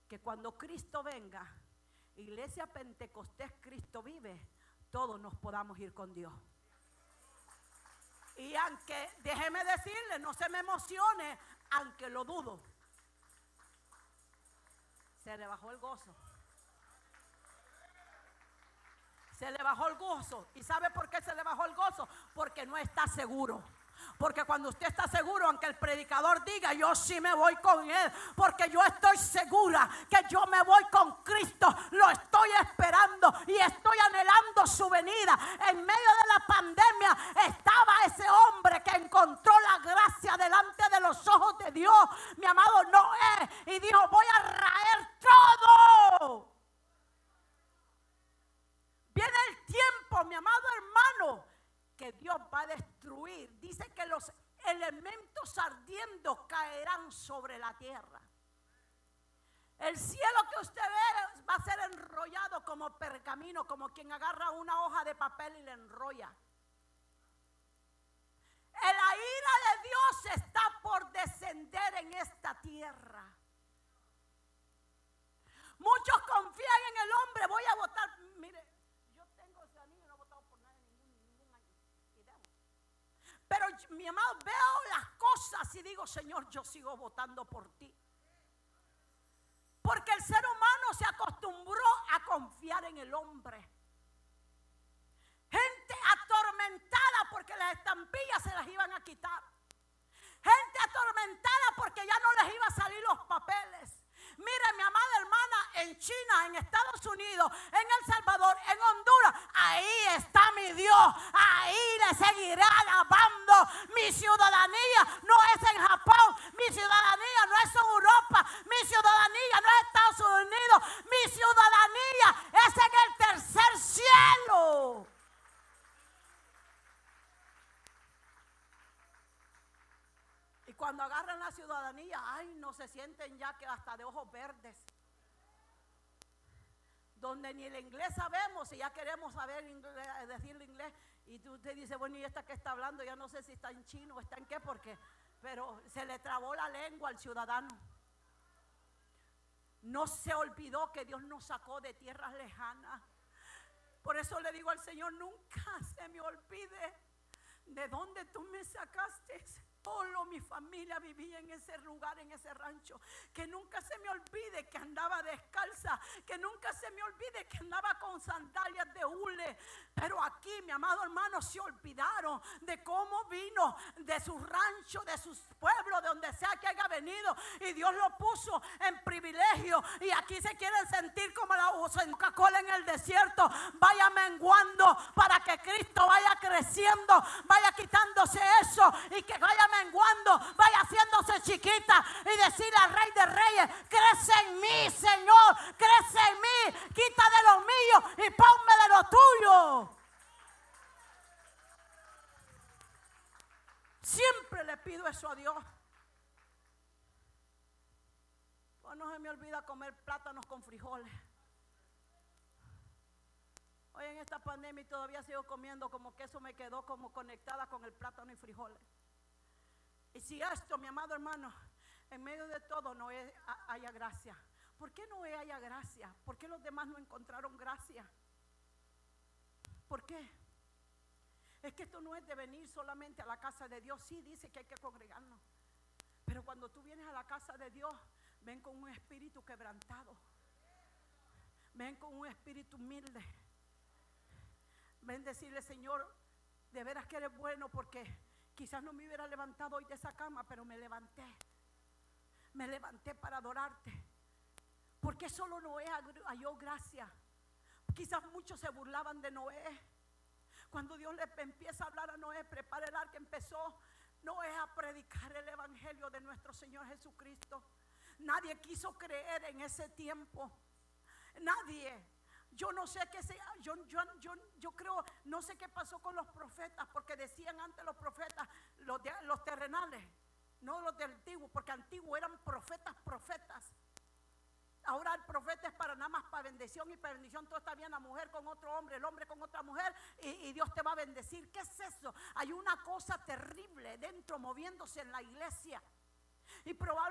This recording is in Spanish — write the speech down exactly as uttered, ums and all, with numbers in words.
que cuando Cristo venga, Iglesia Pentecostés Cristo vive, todos nos podamos ir con Dios. Y aunque, déjeme decirle, no se me emocione, aunque lo dudo, se le bajó el gozo. Se le bajó el gozo. ¿Y sabe por qué se le bajó el gozo? Porque no está seguro. Porque cuando usted está seguro, aunque el predicador diga, yo sí me voy con él, porque yo estoy segura que yo me voy con Cristo, lo estoy esperando y estoy anhelando su venida. En medio de la pandemia estaba ese hombre que encontró la gracia delante de los ojos de Dios, mi amado Noé, y dijo, voy a raer todo. Viene el tiempo, mi amado hermano, que Dios va a destruir. Dice que los elementos ardiendo caerán sobre la tierra. El cielo que usted ve va a ser enrollado como pergamino, como quien agarra una hoja de papel y la enrolla. La ira de Dios está por descender en esta tierra. Muchos confían en el hombre. Voy a votar, mire, pero mi amado, veo las cosas y digo, Señor, yo sigo votando por ti. Porque el ser humano se acostumbró a confiar en el hombre. Gente atormentada porque las estampillas se las iban a quitar. Gente atormentada porque ya no les iba a salir los papeles. Mire, mi amada hermana, en China, en Estados Unidos, en El Salvador, en Honduras, ahí está mi Dios, ahí le seguiré alabando. Mi ciudadanía no es en Japón, mi ciudadanía no es en Europa, mi ciudadanía no es en Estados Unidos, mi ciudadanía es en el tercer cielo. Cuando agarran la ciudadanía, ay, no se sienten ya que hasta de ojos verdes. Donde ni el inglés sabemos y ya queremos saber inglés, decirle inglés. Y tú te dices, bueno, ¿y esta que está hablando? Ya no sé si está en chino o está en qué, porque, pero se le trabó la lengua al ciudadano. No se olvidó que Dios nos sacó de tierras lejanas. Por eso le digo al Señor, nunca se me olvide de dónde tú me sacaste. Solo mi familia vivía en ese lugar, en ese rancho. Que nunca se me olvide que andaba descalza. Que nunca se me olvide que andaba con sandalias de hule. Pero aquí, mi amado hermano, se olvidaron de cómo vino de su rancho, de sus pueblos, de donde sea que haya venido. Y Dios lo puso en privilegio. Y aquí se quieren sentir como la Coca-Cola en el desierto. Vaya menguando para que Cristo vaya creciendo. Vaya quitándose eso y que vaya menguando, vaya haciéndose chiquita y decirle al Rey de Reyes, crece en mí, Señor, crece en mí, quita de lo mío y ponme de lo tuyo. Siempre le pido eso a Dios. Pues no se me olvida comer plátanos con frijoles. Hoy en esta pandemia todavía sigo comiendo, como que eso me quedó como conectada con el plátano y frijoles. Y si esto, mi amado hermano, en medio de todo Noé haya gracia. ¿Por qué Noé haya gracia? ¿Por qué los demás no encontraron gracia? ¿Por qué? Es que esto no es de venir solamente a la casa de Dios. Sí, dice que hay que congregarnos. Pero cuando tú vienes a la casa de Dios, ven con un espíritu quebrantado. Ven con un espíritu humilde. Ven decirle, Señor, de veras que eres bueno, porque quizás no me hubiera levantado hoy de esa cama, pero me levanté. Me levanté para adorarte. Porque solo Noé halló gracia. Quizás muchos se burlaban de Noé. Cuando Dios le empieza a hablar a Noé, prepara el arca, empezó Noé a predicar el evangelio de nuestro Señor Jesucristo. Nadie quiso creer en ese tiempo. Nadie. Yo no sé qué sea, yo, yo, yo, yo creo, no sé qué pasó con los profetas, porque decían antes los profetas, los, de, los terrenales, no los del antiguo, porque antiguos eran profetas, profetas. Ahora el profeta es para nada más para bendición, y para bendición todo está bien, la mujer con otro hombre, el hombre con otra mujer, y, y Dios te va a bendecir. ¿Qué es eso? Hay una cosa terrible dentro moviéndose en la iglesia, y probablemente